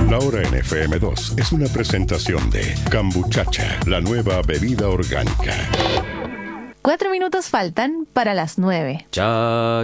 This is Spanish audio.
La Hora en FM2 es una presentación de Cambuchacha, la nueva bebida orgánica. 4 minutos faltan para las 9. Cha,